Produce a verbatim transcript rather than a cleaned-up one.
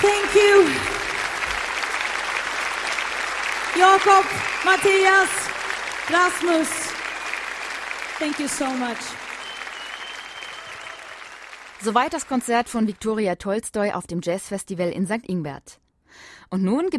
Thank you. Jakob, Matthias, Rasmus. Thank you so much. Soweit das Konzert von Viktoria Tolstoi auf dem Jazzfestival in Sankt Ingbert. Und nun gibt